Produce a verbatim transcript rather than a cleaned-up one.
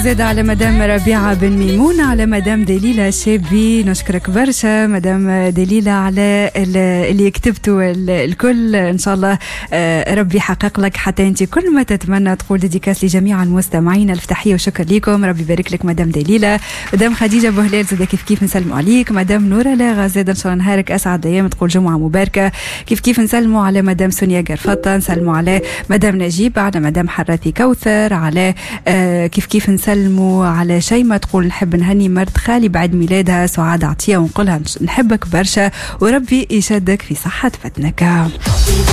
وزاد على مدام ربيعة بن ميمون، على مدام دليلة شابي. نشكرك برشا مدام دليلة على اللي كتبته الكل. إن شاء الله ربي يحقق لك حتى أنت كل ما تتمنى. تقول ديديكاس لجميع المستمعين، الفتحية وشكر لكم. ربي يبارك لك مدام دليلة. مدام خديجة بوهلال زاد كيف كيف نسلموا عليك. مدام نورة لاغا زاد إن شاء الله نهارك أسعد أيام، تقول جمعة مباركة. كيف كيف نسلموا على مدام سونيا قرفطة، نسلموا على مدام نجيب، على مدام حراثي كوثر، على آه كيف كيف نسلموا على شيماء تقول نحب نهني مرت خالي بعد ميلادها سعاد عطية ونقولها نحبك برشا وربي يشدك في صحة فتنك.